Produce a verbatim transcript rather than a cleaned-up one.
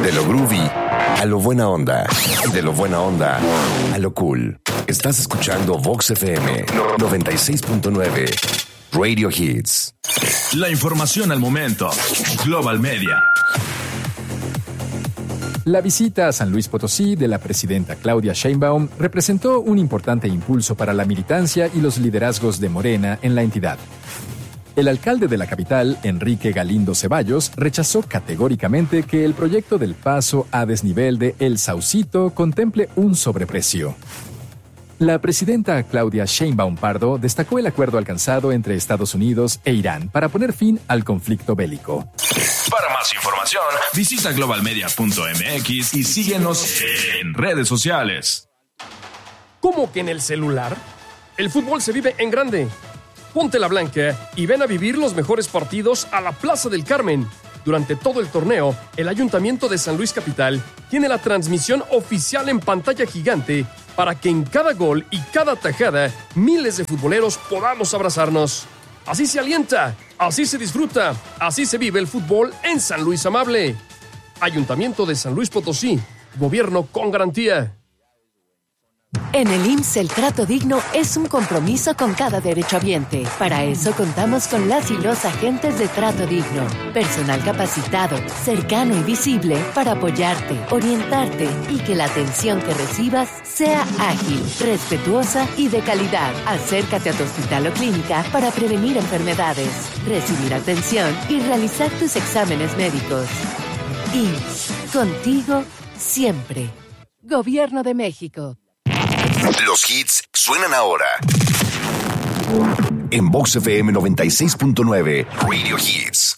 De lo groovy a lo buena onda. De lo buena onda a lo cool. Estás escuchando Vox F M noventa y seis punto nueve. Radio Hits. La información al momento. Global Media. La visita a San Luis Potosí de la presidenta Claudia Sheinbaum representó un importante impulso para la militancia y los liderazgos de Morena en la entidad. El alcalde de la capital, Enrique Galindo Ceballos, rechazó categóricamente que el proyecto del paso a desnivel de El Saucito contemple un sobreprecio. La presidenta Claudia Sheinbaum Pardo destacó el acuerdo alcanzado entre Estados Unidos e Irán para poner fin al conflicto bélico. Para más información, visita global media punto m x y síguenos en redes sociales. ¿Cómo que en el celular? El fútbol se vive en grande. Ponte la blanca y ven a vivir los mejores partidos a la Plaza del Carmen. Durante todo el torneo, el Ayuntamiento de San Luis Capital tiene la transmisión oficial en pantalla gigante para que en cada gol y cada tajada miles de futboleros podamos abrazarnos. Así se alienta, así se disfruta, así se vive el fútbol en San Luis Amable. Ayuntamiento de San Luis Potosí, gobierno con garantía. En el I M S S el trato digno es un compromiso con cada derechohabiente. Para eso contamos con las y los agentes de trato digno. Personal capacitado, cercano y visible para apoyarte, orientarte y que la atención que recibas sea ágil, respetuosa y de calidad. Acércate a tu hospital o clínica para prevenir enfermedades, recibir atención y realizar tus exámenes médicos. I M S S, contigo siempre. Gobierno de México. Los hits suenan ahora. En Vox F M noventa y seis punto nueve, Radio Hits.